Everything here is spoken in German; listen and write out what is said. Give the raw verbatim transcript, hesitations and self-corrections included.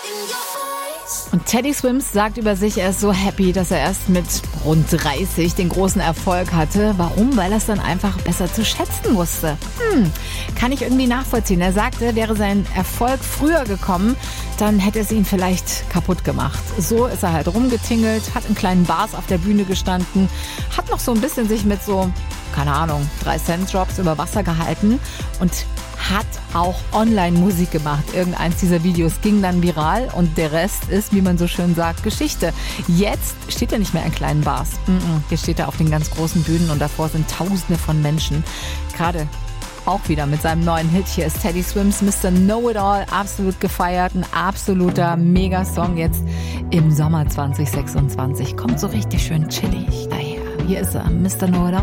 Und Teddy Swims sagt über sich, er ist so happy, dass er erst mit rund dreißig den großen Erfolg hatte. Warum? Weil er es dann einfach besser zu schätzen wusste. Hm, kann ich irgendwie nachvollziehen. Er sagte, wäre sein Erfolg früher gekommen, dann hätte es ihn vielleicht kaputt gemacht. So ist er halt rumgetingelt, hat in kleinen Bars auf der Bühne gestanden, hat noch so ein bisschen sich mit so, keine Ahnung, drei Cent Jobs über Wasser gehalten und hat auch Online-Musik gemacht. Irgendeins dieser Videos ging dann viral und der Rest ist, wie man so schön sagt, Geschichte. Jetzt steht er nicht mehr in kleinen Bars. Jetzt steht er auf den ganz großen Bühnen und davor sind Tausende von Menschen. Gerade auch wieder mit seinem neuen Hit. Hier ist Teddy Swims, Mister Know-It-All, absolut gefeiert. Ein absoluter Megasong jetzt im Sommer zwanzig sechsundzwanzig. Kommt so richtig schön chillig daher. Hier ist er, Mister Know-It-All.